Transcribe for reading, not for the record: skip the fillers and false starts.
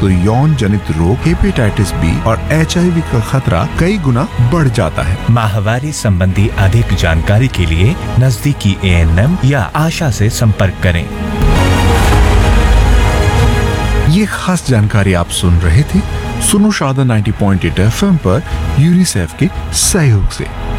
तो यौन जनित रोग, हेपेटाइटिस बी और HIV का खतरा कई गुना बढ़ जाता है। माहवारी संबंधी अधिक जानकारी के लिए नजदीकी ANM या आशा से संपर्क करें। ये खास जानकारी आप सुन रहे थे सुनो शादा 90.8 FM पर यूनिसेफ के सहयोग से।